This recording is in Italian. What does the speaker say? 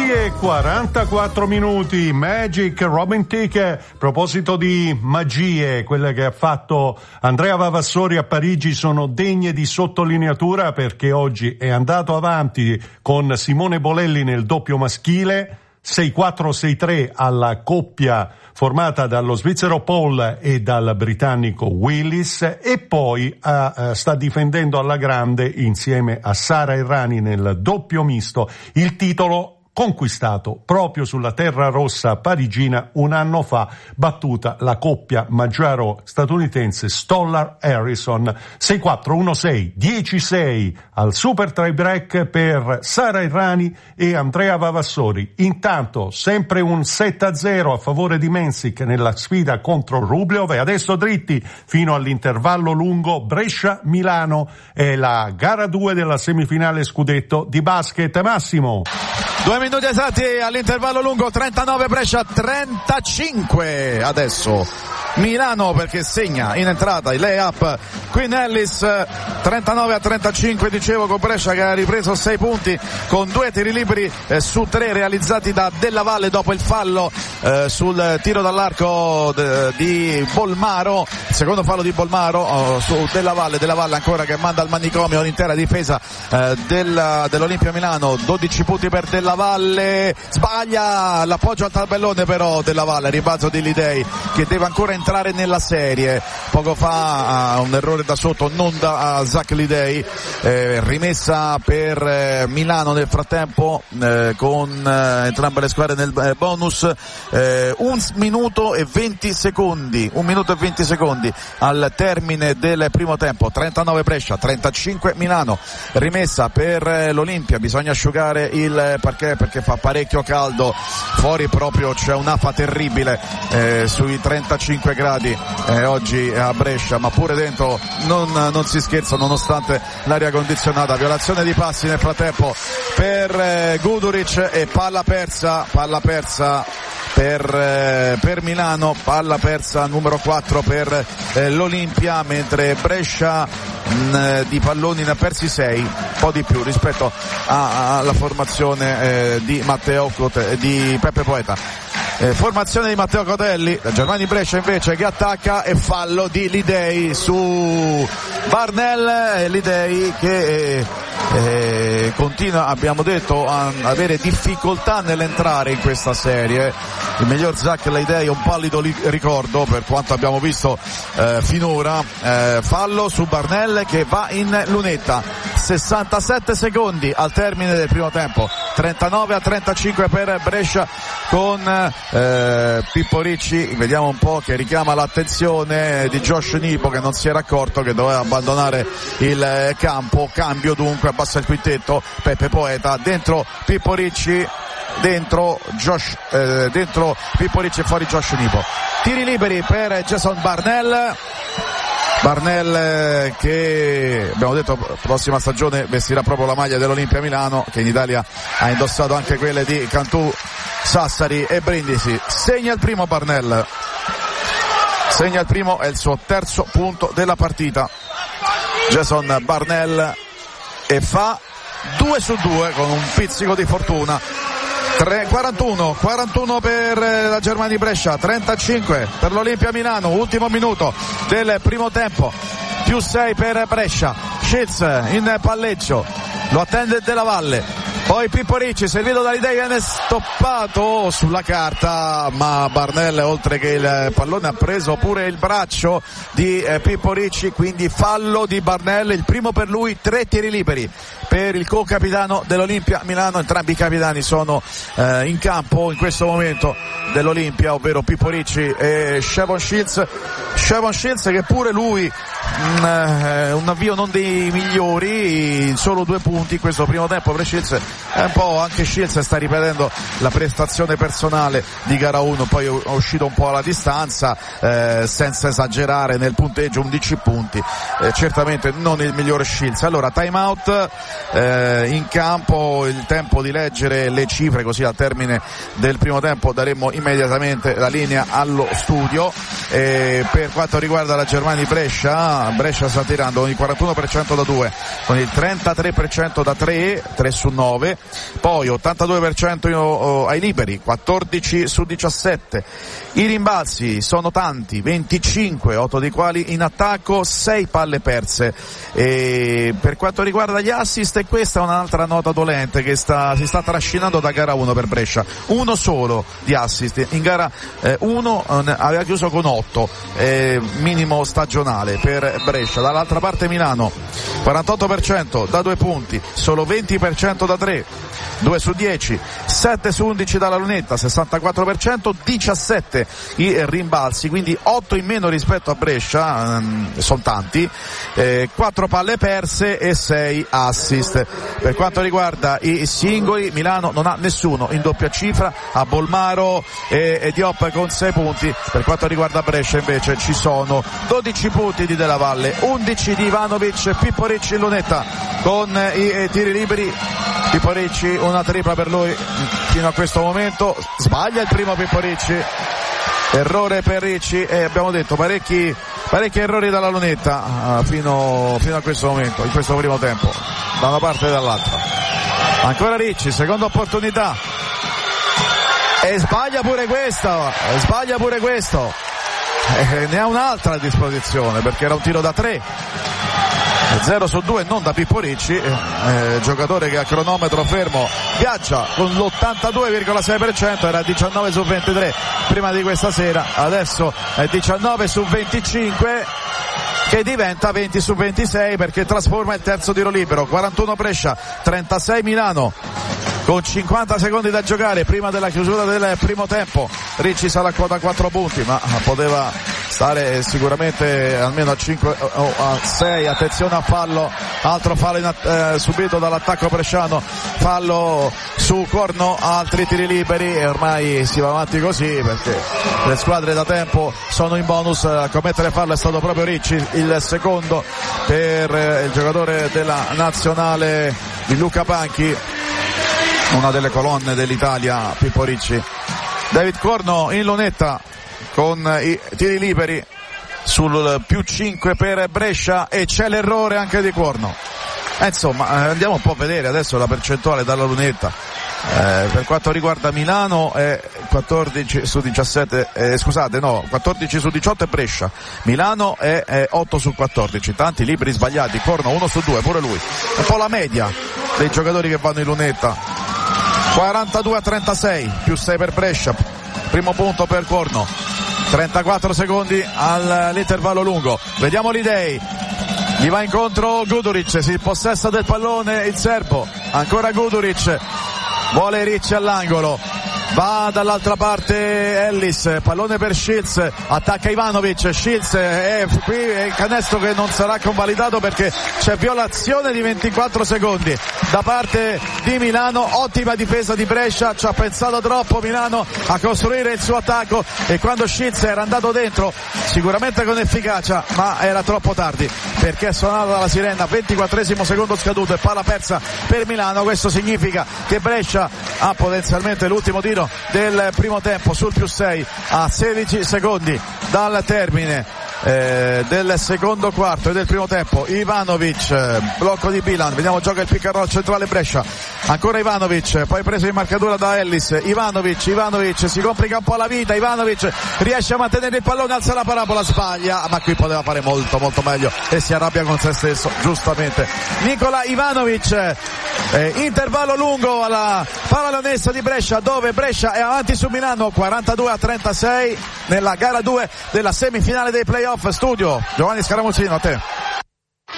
6:44, Magic, Robin Thicke. A proposito di magie, quelle che ha fatto Andrea Vavassori a Parigi sono degne di sottolineatura, perché oggi è andato avanti con Simone Bolelli nel doppio maschile, 6-4-6-3 alla coppia formata dallo svizzero Paul e dal britannico Willis, e poi sta difendendo alla grande insieme a Sara Errani nel doppio misto il titolo conquistato proprio sulla terra rossa parigina un anno fa, battuta la coppia maggiaro-statunitense Stoller-Harrison 6-4-1-6, 10-6 al super tie break per Sara Errani e Andrea Vavassori. Intanto sempre un 7-0 a favore di Mensik nella sfida contro Rublev, e adesso dritti fino all'intervallo lungo. Brescia-Milano è la gara 2 della semifinale scudetto di basket. Massimo. 2 minuti esatti all'intervallo lungo, 39 Brescia, 35 adesso Milano, perché segna in entrata il lay-up Queen Ellis, 39-35, dicevo, con Brescia che ha ripreso 6 punti con 2 tiri liberi su 3 realizzati da Della Valle dopo il fallo sul tiro dall'arco di Bolmaro, il secondo fallo di Bolmaro su Della Valle ancora che manda al manicomio l'intera difesa dell'Olimpia Milano. 12 punti per Della Valle, sbaglia l'appoggio al tabellone però Della Valle, ribalzo di Lidei che deve ancora entrare nella serie. Poco fa un errore da sotto, non da Zach Lidei, rimessa per Milano nel frattempo con entrambe le squadre nel bonus. 1 minuto e 20 secondi al termine del primo tempo, 39 Brescia, 35 Milano. Rimessa per l'Olimpia, bisogna asciugare il parquet perché fa parecchio caldo fuori, proprio c'è un'afa terribile sui 35 gradi oggi a Brescia, ma pure dentro non si scherza nonostante l'aria condizionata. Violazione di passi nel frattempo per Guduric e palla persa per Milano, palla persa numero 4 per l'Olimpia, mentre Brescia di palloni ne ha persi 6, un po' di più rispetto alla formazione di di Peppe Poeta. Formazione di Matteo Cotelli, la Germania Brescia invece che attacca, e fallo di Lidei su Barnell, Lidei che continua, abbiamo detto, a avere difficoltà nell'entrare in questa serie. Il miglior Zach Lidei è un pallido ricordo per quanto abbiamo visto finora. Fallo su Barnell che va in lunetta. 67 secondi al termine del primo tempo, 39-35 per Brescia, con Pippo Ricci, vediamo un po', che richiama l'attenzione di Josh Nipo che non si era accorto che doveva abbandonare il campo. Cambio dunque, abbassa il quintetto, Peppe Poeta, dentro Pippo Ricci, dentro Pippo Ricci e fuori Josh Nipo. Tiri liberi per Jason Barnell che abbiamo detto prossima stagione vestirà proprio la maglia dell'Olimpia Milano, che in Italia ha indossato anche quelle di Cantù, Sassari e Brindisi. Segna il primo Barnell, è il suo terzo punto della partita Jason Barnell, e fa 2 su 2 con un pizzico di fortuna. 41 per la Germania di Brescia, 35 per l'Olimpia Milano. Ultimo minuto del primo tempo, più 6 per Brescia. Schitz in palleggio, lo attende Della Valle, poi Pippo Ricci, servito da Lidei, viene stoppato sulla carta, ma Barnell, oltre che il pallone, ha preso pure il braccio di Pippo Ricci, quindi fallo di Barnell, il primo per lui. 3 tiri liberi per il co-capitano dell'Olimpia Milano. Entrambi i capitani sono in campo in questo momento dell'Olimpia, ovvero Pippo Ricci e Shavon Shields, che pure lui un avvio non dei migliori, solo 2 punti in questo primo tempo per Shields. Un po' anche Shields sta ripetendo la prestazione personale di gara 1, poi è uscito un po' alla distanza, senza esagerare nel punteggio, 11 punti, certamente non il migliore Shields. Allora time out in campo, il tempo di leggere le cifre, così al termine del primo tempo daremo immediatamente la linea allo studio. Per quanto riguarda la Germania di Brescia sta tirando con il 41% da 2, con il 33% da 3 su 9, 19, poi 82% ai liberi, 14 su 17. I rimbalzi sono tanti, 25, 8 di quali in attacco, 6 palle perse. E per quanto riguarda gli assist, e questa è un'altra nota dolente che si sta trascinando da gara 1 per Brescia, uno solo di assist, in gara 1 aveva chiuso con 8, minimo stagionale per Brescia. Dall'altra parte Milano, 48% da 2 punti, solo 20% da 3, 2 su 10, 7 su 11 dalla lunetta, 64%, 17 i rimbalzi, quindi 8 in meno rispetto a Brescia, sono tanti, 4 palle perse e 6 assist. Per quanto riguarda i singoli, Milano non ha nessuno in doppia cifra, a Bolmaro e Diop con 6 punti. Per quanto riguarda Brescia invece ci sono 12 punti di Della Valle, 11 di Ivanovic, Pippo Ricci in lunetta con i tiri liberi. Pippo Ricci, una tripla per lui fino a questo momento, sbaglia il primo Pippo Ricci, errore per Ricci, e abbiamo detto parecchi errori dalla lunetta fino a questo momento, in questo primo tempo, da una parte e dall'altra. Ancora Ricci, seconda opportunità, e sbaglia pure questo, ne ha un'altra a disposizione perché era un tiro da 3, 0 su 2 non da Pippo Ricci, giocatore che a cronometro fermo viaggia con l'82,6%, era 19 su 23 prima di questa sera, adesso è 19 su 25 che diventa 20 su 26 perché trasforma il terzo tiro libero. 41 Brescia, 36 Milano, con 50 secondi da giocare prima della chiusura del primo tempo. Ricci sarà a quota 4 punti, ma poteva stare sicuramente almeno a 5 o a 6. Attenzione a fallo, altro fallo subito dall'attacco bresciano, fallo su Corno, altri tiri liberi, e ormai si va avanti così perché le squadre da tempo sono in bonus. A commettere fallo è stato proprio Ricci, il secondo per il giocatore della nazionale di Luca Panchi, una delle colonne dell'Italia, Pippo Ricci. David Corno in lunetta con i tiri liberi sul più 5 per Brescia, e c'è l'errore anche di Corno. Insomma, andiamo un po' a vedere adesso la percentuale dalla lunetta. Per quanto riguarda Milano è 14 su 17, 14 su 18 è Brescia, Milano è 8 su 14, tanti liberi sbagliati. Corno 1 su 2, pure lui, un po' la media dei giocatori che vanno in lunetta. 42-36, più 6 per Brescia, primo punto per Corno, 34 secondi all'intervallo lungo. Vediamo l'Idei, gli va incontro Guduric, si possessa del pallone il serbo, ancora Guduric, vuole Ricci all'angolo, va dall'altra parte Ellis, pallone per Shields, attacca Ivanovic, Shields, qui è il canestro che non sarà convalidato perché c'è violazione di 24 secondi da parte di Milano. Ottima difesa di Brescia, ci ha pensato troppo Milano a costruire il suo attacco, e quando Shields era andato dentro sicuramente con efficacia, ma era troppo tardi perché è suonata la sirena, 24esimo secondo scaduto e palla persa per Milano. Questo significa che Brescia ha potenzialmente l'ultimo tiro del primo tempo sul più 6 a 16 secondi dal termine del secondo quarto e del primo tempo. Ivanovic, blocco di Bilan, vediamo, gioca il pick and roll centrale Brescia, ancora Ivanovic, poi preso in marcatura da Ellis. Ivanovic si complica un po' la vita, Ivanovic riesce a mantenere il pallone, alza la parabola, sbaglia, ma qui poteva fare molto meglio e si arrabbia con se stesso, giustamente. Nicola Ivanovic, intervallo lungo alla pallacanestro di Brescia, dove Brescia è avanti su Milano 42-36 nella gara 2 della semifinale dei playoff. Studio Giovanni Scaramuzzino, a te.